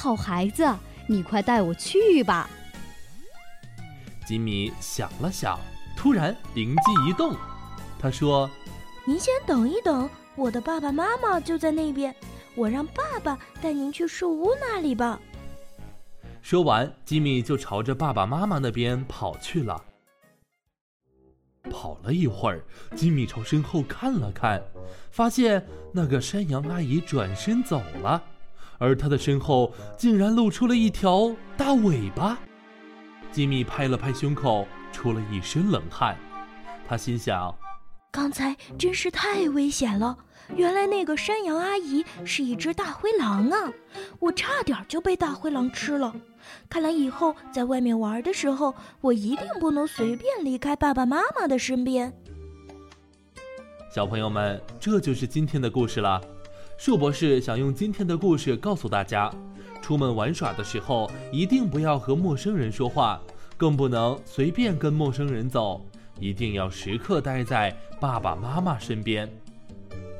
好孩子，你快带我去吧。 吉米想了想，突然灵机一动，他说： 您先等一等，我的爸爸妈妈就在那边，我让爸爸带您去树屋那里吧。 说完，吉米就朝着爸爸妈妈那边跑去了。跑了一会儿，吉米朝身后看了看，发现那个山羊阿姨转身走了，而她的身后竟然露出了一条大尾巴。吉米拍了拍胸口，出了一身冷汗。他心想， 刚才真是太危险了，原来那个山羊阿姨是一只大灰狼啊，我差点就被大灰狼吃了。看来以后在外面玩的时候，我一定不能随便离开爸爸妈妈的身边。 小朋友们，这就是今天的故事了。树博士想用今天的故事告诉大家，出门玩耍的时候一定不要和陌生人说话，更不能随便跟陌生人走，一定要时刻待在爸爸妈妈身边。